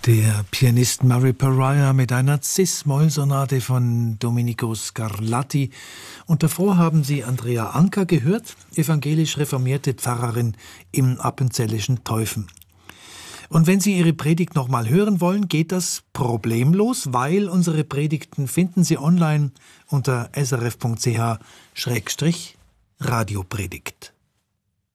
Der Pianist Murray Pariah mit einer Cis-Moll-Sonate von Domenico Scarlatti. Und davor haben Sie Andrea Anker gehört, evangelisch-reformierte Pfarrerin im appenzellischen Teufen. Und wenn Sie Ihre Predigt nochmal hören wollen, geht das problemlos, weil unsere Predigten finden Sie online unter srf.ch/radiopredigt.